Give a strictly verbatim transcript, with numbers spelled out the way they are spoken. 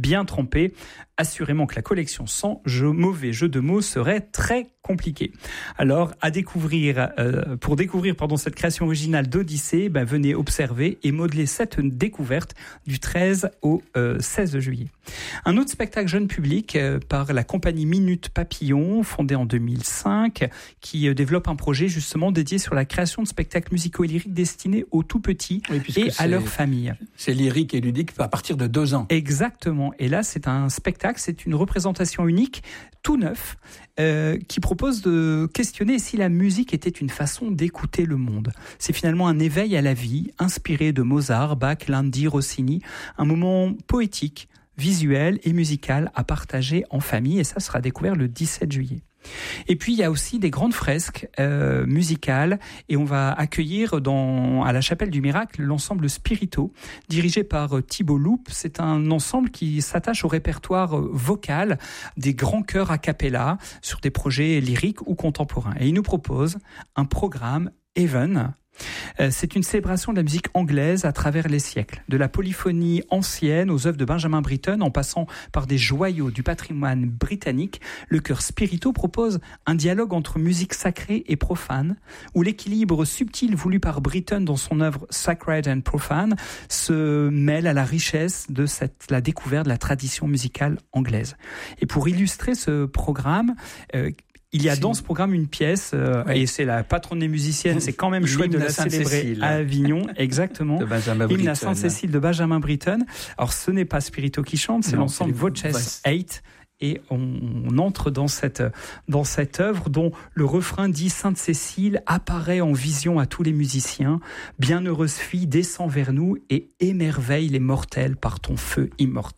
bien trempé. Assurément que la collection sans jeu, mauvais jeu de mots serait très compliquée. Alors, à découvrir, euh, pour découvrir pardon, cette création originale d'Odyssée, ben, venez observer et modeler cette découverte du treize au euh, seize juillet. Un autre spectacle jeune public euh, par la compagnie Minute Papillon, fondée en deux mille cinq, qui euh, développe un projet justement dédié sur la création de spectacles musicaux et lyriques destinés aux tout petits oui, et à leur famille. C'est lyrique et ludique à partir de deux ans. Exactement. Et là, c'est un spectacle, c'est une représentation unique, tout neuf, euh, qui propose de questionner si la musique était une façon d'écouter le monde. C'est finalement un éveil à la vie, inspiré de Mozart, Bach, Landi, Rossini, un moment poétique, visuel et musical à partager en famille, et ça sera découvert le dix-sept juillet. Et puis il y a aussi des grandes fresques euh, musicales, et on va accueillir dans, à la Chapelle du Miracle l'ensemble Spirito, dirigé par euh, Thibault Loup. C'est un ensemble qui s'attache au répertoire euh, vocal des grands chœurs a cappella sur des projets lyriques ou contemporains. Et il nous propose un programme Even. C'est une célébration de la musique anglaise à travers les siècles, de la polyphonie ancienne aux œuvres de Benjamin Britten, en passant par des joyaux du patrimoine britannique. Le chœur Spirito propose un dialogue entre musique sacrée et profane, où l'équilibre subtil voulu par Britten dans son œuvre Sacred and Profane se mêle à la richesse de cette, la découverte de la tradition musicale anglaise. Et pour illustrer ce programme, euh, il y a dans ce programme une pièce, euh, oui. et c'est la patronne des musiciennes, c'est quand même chouette de la célébrer à Avignon, exactement. De Benjamin Hymne à Sainte-Cécile de Benjamin Britten. Alors ce n'est pas Spirito qui chante, c'est non, l'ensemble Voces huit. Et on, on entre dans cette, dans cette œuvre dont le refrain dit « Sainte-Cécile apparaît en vision à tous les musiciens. Bienheureuse fille, descends vers nous et émerveille les mortels par ton feu immortel. »